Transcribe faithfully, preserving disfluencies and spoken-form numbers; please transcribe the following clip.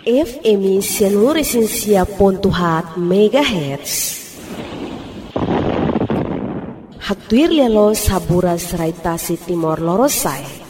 F M Sianuresensia Pontuhat Megahertz. Haktuir lelo sabura serai tasi Timor Lorosai.